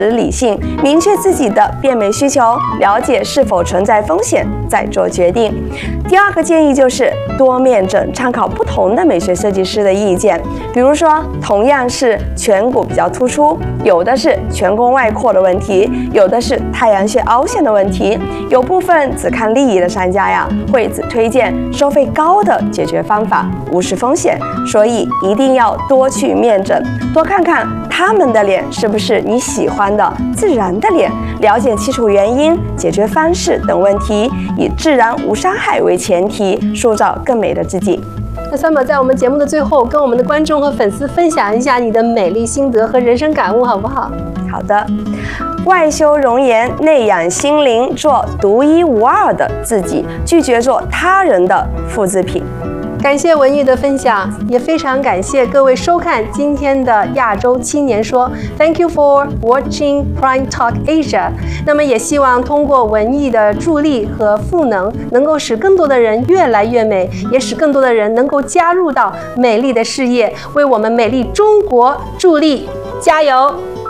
理性，明确自己的变美需求，了解是否存在风险，再做决定。第二个建议就是多面诊，参考不同的美学设计师的意见。比如说，同样是颧骨比较突出，有的是颧弓外扩的问题，有的是太阳穴凹陷的问题。有部分只看利益的商家呀，会只推荐收费高的解决方法，无视风险。所以一定要多去面诊，多看看他们的脸是不是你喜欢的自然的脸，了解基础原因、解决方式等问题，以自然无伤害为前提，塑造更美的自己。 那三宝在我们节目的最后，跟我们的观众和粉丝分享一下你的美丽心得和人生感悟，好不好？ 好的，外修容颜，内养心灵，做独一无二的自己，拒绝做他人的复制品。 感谢文艺的分享，也非常感谢各位收看今天的亚洲青年说。Thank you for watching Prime Talk Asia。那么也希望通过文艺的助力和赋能，能够使更多的人越来越美，也使更多的人能够加入到美丽的事业，为我们美丽中国助力。加油！